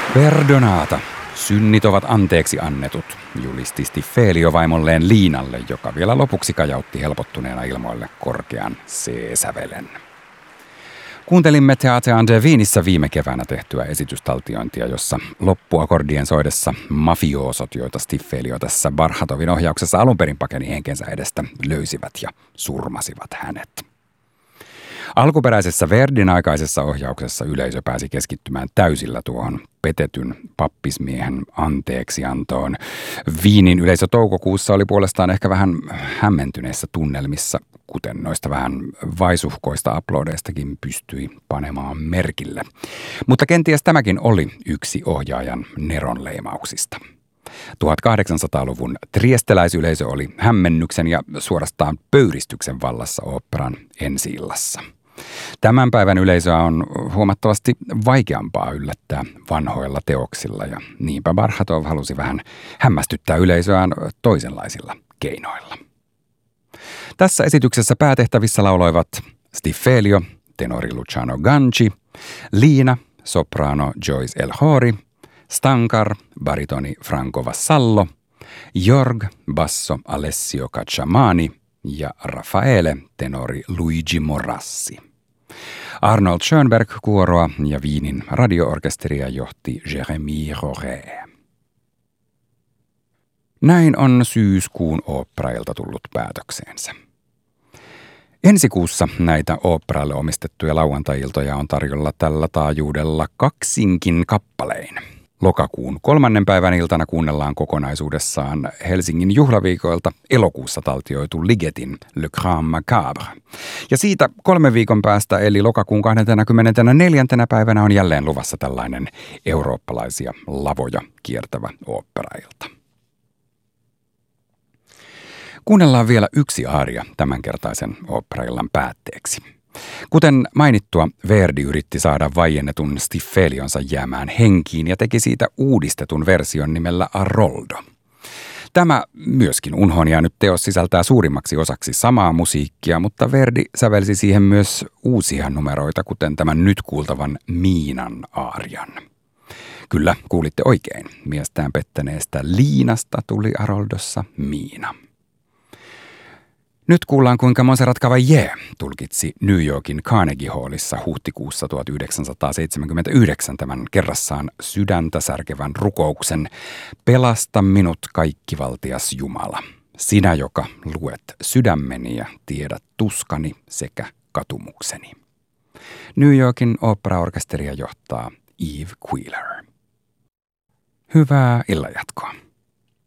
Perdonata. Synnit ovat anteeksi annetut, julisti Stiffelio vaimolleen Liinalle, joka vielä lopuksi kajautti helpottuneena ilmoille korkean C-sävelen. Kuuntelimme Theater an der Wienissä viime keväänä tehtyä esitystaltiointia, jossa loppuakordien soidessa mafioosot, joita Stiffelio tässä Barhatovin ohjauksessa alun perin pakeni henkensä edestä, löysivät ja surmasivat hänet. Alkuperäisessä Verdin aikaisessa ohjauksessa yleisö pääsi keskittymään täysillä tuohon petetyn pappismiehen anteeksiantoon. Wienin yleisö toukokuussa oli puolestaan ehkä vähän hämmentyneissä tunnelmissa, kuten noista vähän vaisuhkoista aplodeistakin pystyi panemaan merkille. Mutta kenties tämäkin oli yksi ohjaajan neronleimauksista. 1800-luvun triesteläisyleisö oli hämmennyksen ja suorastaan pöyristyksen vallassa oopperan ensi-illassa. Tämän päivän yleisöä on huomattavasti vaikeampaa yllättää vanhoilla teoksilla ja niinpä Barhatov halusi vähän hämmästyttää yleisöään toisenlaisilla keinoilla. Tässä esityksessä päätehtävissä lauloivat Stiffelio, tenori Luciano Ganci, Liina, soprano Joyce El-Hori, Stankar, baritoni Franco Vassallo, Jorg, basso Alessio Cacciamani ja Raffaele, tenori Luigi Morassi. Arnold Schönberg kuoroa ja Wienin radio-orkesteria johti Jérémie Roré. Näin on syyskuun oopperailta tullut päätökseensä. Ensi kuussa näitä oopperalle omistettuja lauantai-iltoja on tarjolla tällä taajuudella 2 kappalein. Lokakuun 3. päivän iltana kuunnellaan kokonaisuudessaan Helsingin juhlaviikoilta elokuussa taltioitu Ligetin Le Grand Macabre. Ja siitä 3 viikon päästä eli lokakuun 24. päivänä on jälleen luvassa tällainen eurooppalaisia lavoja kiertävä oopperailta. Kuunnellaan vielä yksi aaria tämänkertaisen oopperaillan päätteeksi. Kuten mainittua, Verdi yritti saada vaiennetun Stiffelionsa jäämään henkiin ja teki siitä uudistetun version nimellä Aroldo. Tämä myöskin unhoon jäänyt teos sisältää suurimmaksi osaksi samaa musiikkia, mutta Verdi sävelsi siihen myös uusia numeroita, kuten tämän nyt kuultavan Miinan aarian. Kyllä, kuulitte oikein. Miestään pettäneestä Liinasta tuli Aroldossa Miina. Nyt kuullaan, kuinka Montserrat Caballé tulkitsi New Yorkin Carnegie Hallissa huhtikuussa 1979 tämän kerrassaan sydäntä särkevän rukouksen Pelasta minut kaikkivaltias Jumala, sinä joka luet sydämeni ja tiedät tuskani sekä katumukseni. New Yorkin oopperaorkesteria johtaa Eve Queeler. Hyvää illanjatkoa.